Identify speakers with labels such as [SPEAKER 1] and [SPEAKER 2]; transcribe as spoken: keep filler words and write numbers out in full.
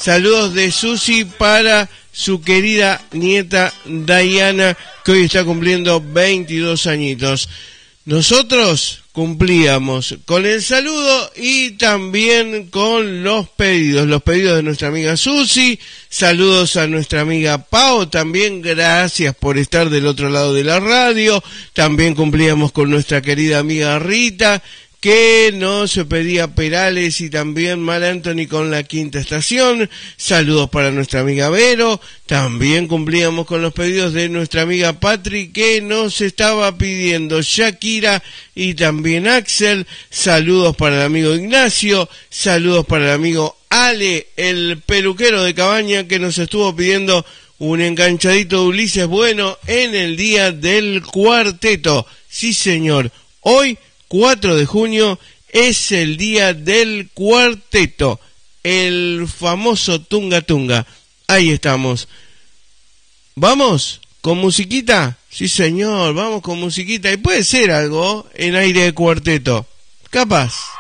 [SPEAKER 1] Saludos de Susi para su querida nieta Diana, que hoy está cumpliendo veintidós añitos. Nosotros cumplíamos con el saludo y también con los pedidos, los pedidos de nuestra amiga Susi. Saludos a nuestra amiga Pau, también gracias por estar del otro lado de la radio. También cumplíamos con nuestra querida amiga Rita, que nos pedía Perales, y también Mar Anthony con la Quinta Estación. Saludos para nuestra amiga Vero. También cumplíamos con los pedidos de nuestra amiga Patri, que nos estaba pidiendo Shakira y también Axel. Saludos para el amigo Ignacio. Saludos para el amigo Ale, el peluquero de Cabaña, que nos estuvo pidiendo un enganchadito de Ulises Bueno en el día del cuarteto. Sí, señor. Hoy, cuatro de junio, es el día del cuarteto, el famoso Tunga Tunga. Ahí estamos. ¿Vamos con musiquita? Sí, señor, vamos con musiquita. Y puede ser algo en aire de cuarteto. Capaz.